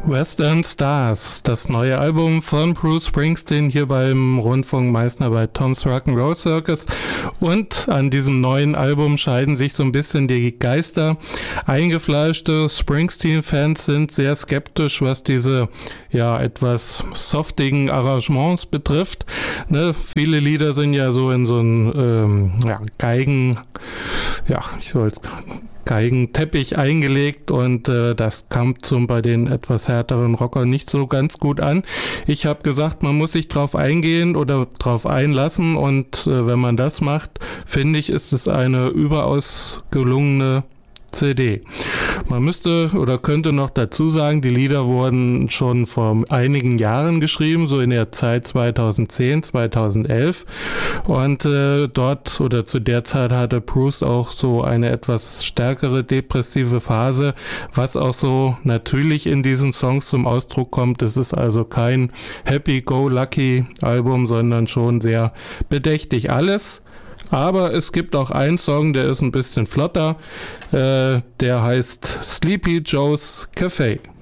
Western Stars, das neue Album von Bruce Springsteen hier beim Rundfunk Meißner bei Tom's Rock'n'Roll Circus. Und an diesem neuen Album scheiden sich so ein bisschen die Geister. Eingefleischte Springsteen-Fans sind sehr skeptisch, was diese etwas softigen Arrangements betrifft. Ne, viele Lieder sind ja so in so einen Geigenteppich eingelegt und das kam bei den etwas härteren Rockern nicht so ganz gut an. Ich habe gesagt, man muss sich drauf eingehen oder drauf einlassen und wenn man das macht, finde ich, ist es eine überaus gelungene CD. Man müsste oder könnte noch dazu sagen, die Lieder wurden schon vor einigen Jahren geschrieben, so in der Zeit 2010, 2011 und dort oder zu der Zeit hatte Bruce auch so eine etwas stärkere depressive Phase, was auch so natürlich in diesen Songs zum Ausdruck kommt. Es ist also kein Happy-Go-Lucky-Album, sondern schon sehr bedächtig alles. Aber es gibt auch einen Song, der ist ein bisschen flotter, der heißt Sleepy Joe's Cafe.